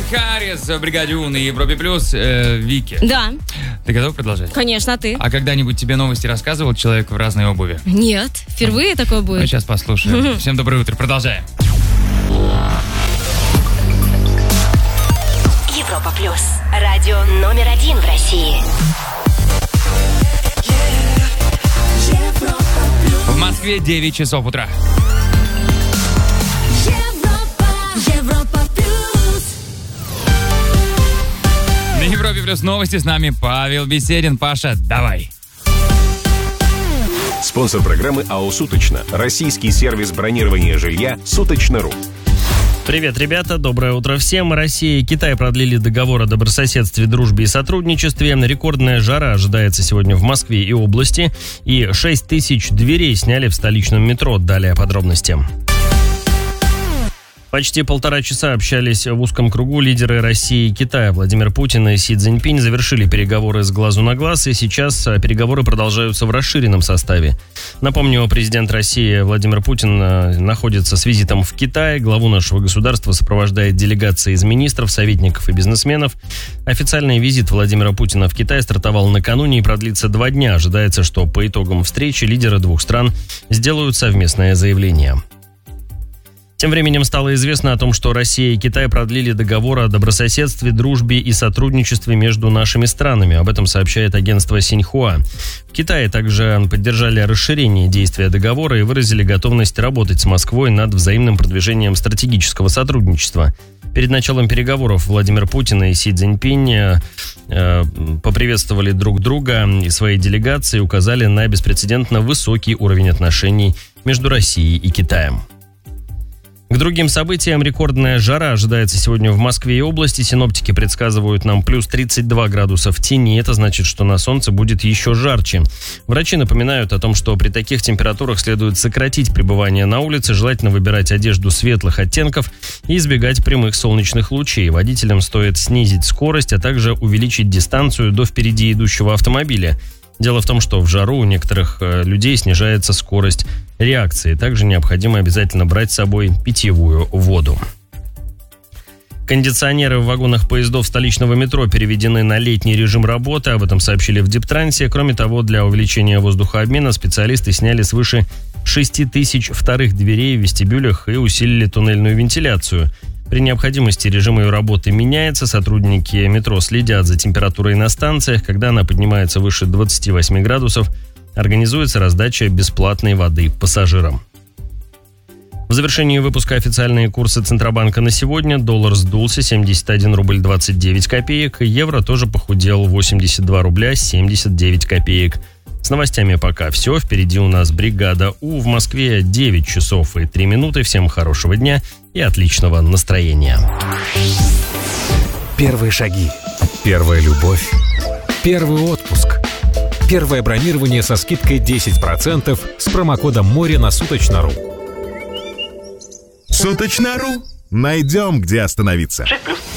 Харрис в бригаде У на Европе Плюс. Вики. Да. Ты готов продолжать? Конечно, а ты? А когда-нибудь тебе новости рассказывал человек в разной обуви? Нет, впервые такое Ну, будет. сейчас послушаем. Всем доброе утро, продолжаем. Европа Плюс. Радио номер 1 в России. В Москве 9 часов утра. Европа Плюс. На Европе Плюс новости, с нами Павел Беседин. Паша, давай. Спонсор программы АО «Суточно». Российский сервис бронирования жилья «Суточно.ру». Привет, ребята, доброе утро всем. Россия и Китай продлили договор о добрососедстве, дружбе и сотрудничестве. Рекордная жара ожидается сегодня в Москве и области. И 6 тысяч дверей сняли в столичном метро. Далее подробности. Почти 1,5 часа общались в узком кругу лидеры России и Китая. Владимир Путин и Си Цзиньпинь завершили переговоры с глазу на глаз, и сейчас переговоры продолжаются в расширенном составе. Напомню, президент России Владимир Путин находится с визитом в Китае. Главу нашего государства сопровождает делегация из министров, советников и бизнесменов. Официальный визит Владимира Путина в Китай стартовал накануне и продлится 2 дня. Ожидается, что по итогам встречи лидеры двух стран сделают совместное заявление. Тем временем стало известно о том, что Россия и Китай продлили договор о добрососедстве, дружбе и сотрудничестве между нашими странами. Об этом сообщает агентство Синьхуа. В Китае также поддержали расширение действия договора и выразили готовность работать с Москвой над взаимным продвижением стратегического сотрудничества. Перед началом переговоров Владимир Путин и Си Цзиньпинь поприветствовали друг друга и свои делегации указали на беспрецедентно высокий уровень отношений между Россией и Китаем. К другим событиям: рекордная жара ожидается сегодня в Москве и области. Синоптики предсказывают нам плюс 32 градуса в тени. Это значит, что на солнце будет еще жарче. Врачи напоминают о том, что при таких температурах следует сократить пребывание на улице, желательно выбирать одежду светлых оттенков и избегать прямых солнечных лучей. Водителям стоит снизить скорость, а также увеличить дистанцию до впереди идущего автомобиля. Дело в том, что в жару у некоторых людей снижается скорость реакции. Также необходимо обязательно брать с собой питьевую воду. Кондиционеры в вагонах поездов столичного метро переведены на летний режим работы. Об этом сообщили в Диптрансе. Кроме того, для увеличения воздухообмена специалисты сняли свыше 6 тысяч вторых дверей в вестибюлях и усилили туннельную вентиляцию. При необходимости режим ее работы меняется. Сотрудники метро следят за температурой на станциях. Когда она поднимается выше 28 градусов, организуется раздача бесплатной воды пассажирам. В завершении выпуска официальные курсы Центробанка на сегодня. Доллар сдулся 71 рубль 29 копеек. Евро тоже похудел 82 рубля 79 копеек. С новостями пока все. Впереди у нас бригада У. В Москве 9 часов и 3 минуты. Всем хорошего дня и отличного настроения. Первые шаги. Первая любовь. Первый отпуск. Первое бронирование со скидкой 10% с промокодом «Море» на Суточно.ру. Суточно.ру. Найдем, где остановиться. 6+.